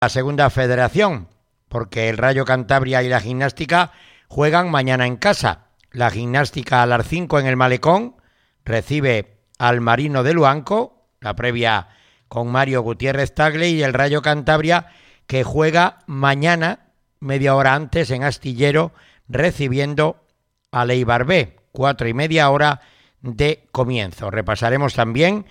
la segunda federación, porque el Rayo Cantabria y la Gimnástica juegan mañana en casa. La Gimnástica a las 5 en el Malecón recibe al Marino de Luanco, la previa con Mario Gutiérrez Tagle, y el Rayo Cantabria que juega mañana, media hora antes, en Astillero, recibiendo al Eibar B, 4:30 de comienzo. Repasaremos también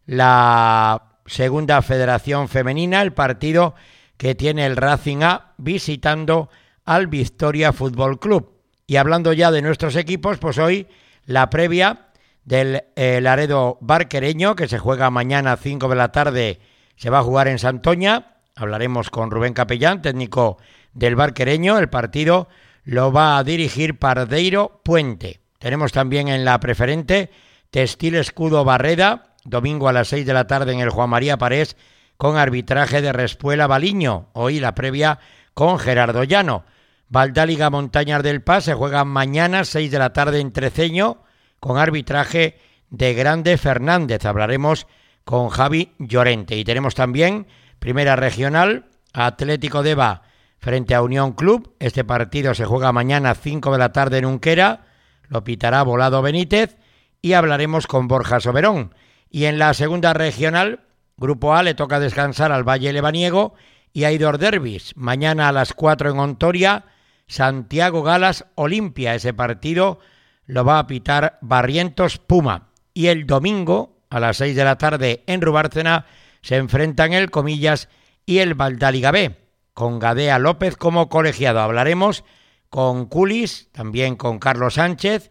la segunda federación femenina, el partido que tiene el Racing A visitando al Victoria Fútbol Club. Y hablando ya de nuestros equipos, pues hoy la previa del Laredo Barquereño, que se juega mañana a 5 de la tarde, se va a jugar en Santoña. Hablaremos con Rubén Capellán, técnico del Barquereño. El partido lo va a dirigir Pardeiro Puente. Tenemos también en la preferente Textil Escudo Barreda, domingo a las 6 de la tarde en el Juan María Parés, con arbitraje de Respuela Baliño. Hoy la previa con Gerardo Llano. Valdáliga Montañas del Paz se juega mañana 6 de la tarde en Treceño, con arbitraje de Grande Fernández. Hablaremos con Javi Llorente. Y tenemos también Primera Regional, Atlético Deva frente a Unión Club. Este partido se juega mañana 5 de la tarde en Unquera, lo pitará Volado Benítez, y hablaremos con Borja Soberón. Y en la segunda regional, Grupo A, le toca descansar al Valle Lebaniego y a Idor Derbis. Mañana a las 4 en Ontoria, Santiago Galas Olimpia. Ese partido lo va a pitar Barrientos Puma. Y el domingo a las 6 de la tarde en Rubárcena se enfrentan el Comillas y el Valdáliga B, con Gadea López como colegiado. Hablaremos con Culis, también con Carlos Sánchez,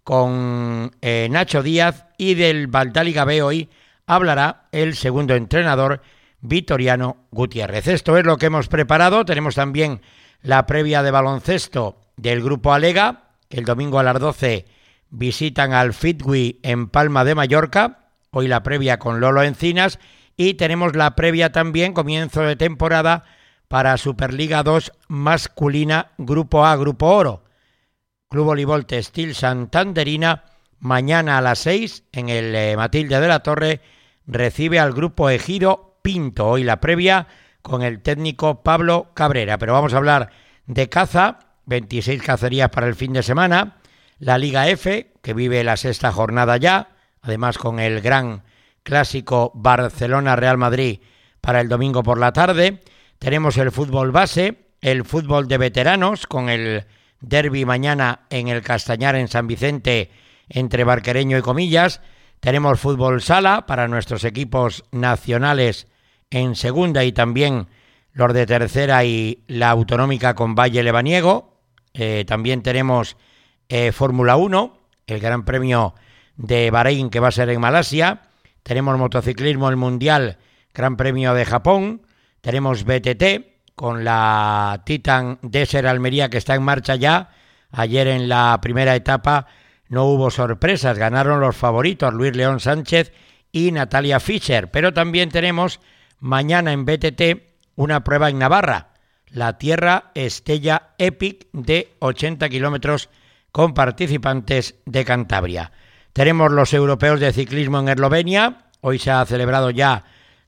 con Nacho Díaz, y del Valdáliga B hoy hablará el segundo entrenador, Vitoriano Gutiérrez. Esto es lo que hemos preparado. Tenemos también la previa de baloncesto del Grupo Alega, que el domingo a las 12 visitan al Fitwi en Palma de Mallorca. Hoy la previa con Lolo Encinas, y tenemos la previa también, comienzo de temporada, para Superliga 2 masculina, Grupo A, Grupo Oro. Club Voleibol Textil Santanderina, mañana a las 6 en el Matilde de la Torre, recibe al Grupo Ejido Pinto. Hoy la previa con el técnico Pablo Cabrera. Pero vamos a hablar de caza, 26 cacerías para el fin de semana. La Liga F, que vive la sexta jornada ya, además con el gran clásico Barcelona-Real Madrid para el domingo por la tarde. Tenemos el fútbol base, el fútbol de veteranos, con el derbi mañana en el Castañar en San Vicente entre Barquereño y Comillas. Tenemos fútbol sala para nuestros equipos nacionales en segunda, y también los de tercera y la autonómica con Valle Lebaniego. También tenemos Fórmula 1, el Gran Premio de Bahrein, que va a ser en Malasia. Tenemos motociclismo, el Mundial, Gran Premio de Japón. Tenemos BTT con la Titan Desert Almería, que está en marcha ya. Ayer en la primera etapa no hubo sorpresas, ganaron los favoritos Luis León Sánchez y Natalia Fischer. Pero también tenemos mañana en BTT una prueba en Navarra, la Tierra Estella Epic de 80 kilómetros con participantes de Cantabria. Tenemos los europeos de ciclismo en Eslovenia. Hoy se ha celebrado ya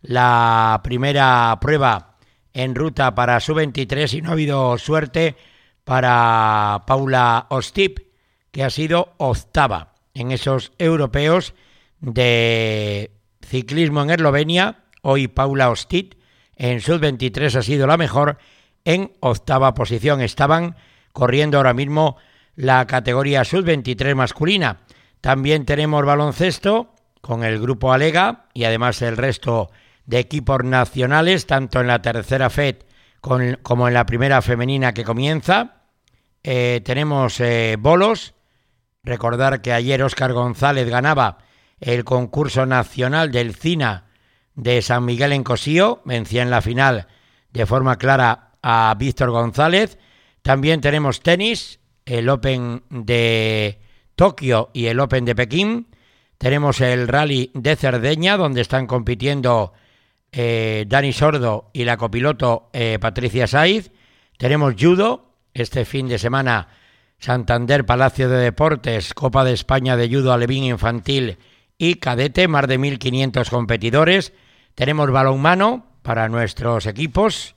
la primera prueba en ruta para sub-23 y no ha habido suerte para Paula Ostip, que ha sido octava en esos europeos de ciclismo en Eslovenia. Hoy Paula Ostip en sub-23 ha sido la mejor, en octava posición. Estaban corriendo ahora mismo la categoría sub-23 masculina. También tenemos baloncesto con el Grupo Alega y además el resto de equipos nacionales, tanto en la tercera FED como en la primera femenina que comienza. Tenemos bolos. Recordar que ayer Óscar González ganaba el concurso nacional del CINA de San Miguel en Cosío. Vencía en la final de forma clara a Víctor González. También tenemos tenis, el Open de Tokio y el Open de Pekín. Tenemos el Rally de Cerdeña, donde están compitiendo Dani Sordo y la copiloto Patricia Saiz. Tenemos judo, este fin de semana Santander Palacio de Deportes, Copa de España de Judo Alevín Infantil y Cadete, más de 1.500 competidores. Tenemos balonmano para nuestros equipos,